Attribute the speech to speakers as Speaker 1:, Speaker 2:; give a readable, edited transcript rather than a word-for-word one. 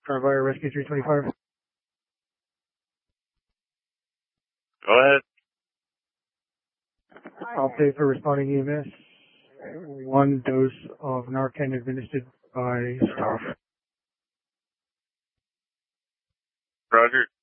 Speaker 1: Carvire Rescue 325.
Speaker 2: Go ahead.
Speaker 1: I'll pay for responding EMS. 1 dose of Narcan administered by staff.
Speaker 2: Roger.